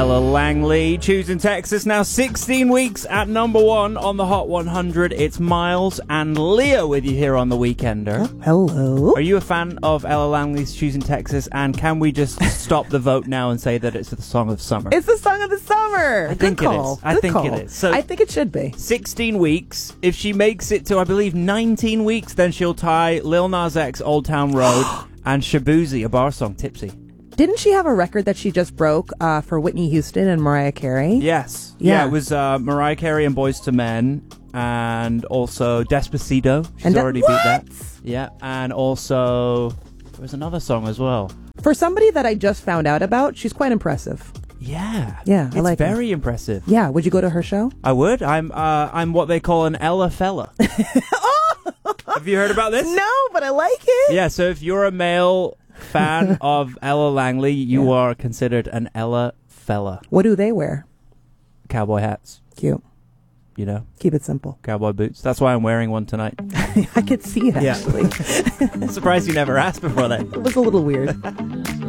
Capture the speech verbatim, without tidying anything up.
Ella Langley, choosing Texas, now sixteen weeks at number one on the Hot one hundred. It's Miles and Leah with you here on The Weekender. Oh, hello. Are you a fan of Ella Langley's Choosing Texas? And can we just stop the vote now and say that it's the song of summer? It's the song of the summer. I Good think call. it is. I Good think call. it is. So I think it should be. sixteen weeks. If she makes it to, I believe, nineteen weeks, then she'll tie Lil Nas X, Old Town Road, and Shabuzi, a bar song, Tipsy. Didn't she have a record that she just broke uh, for Whitney Houston and Mariah Carey? Yes. Yeah. Yeah, it was uh, Mariah Carey and Boyz two Men, and also Despacito. She's And de- already what? beat that. Yeah, and also there was another song as well. For somebody that I just found out about, she's quite impressive. Yeah. Yeah, I it's like her. very impressive. Yeah, would you go to her show? I would. I'm uh, I'm what they call an Ella fella. Have you heard about this? No, but I like it. Yeah, so if you're a male fan of Ella Langley, you Yeah. are considered an Ella fella. What do they wear? Cowboy hats, Cute. you know, Keep it simple. cowboy boots. That's why I'm wearing one tonight. I could see it, Yeah. actually. I'm surprised you never asked before that. It was a little weird.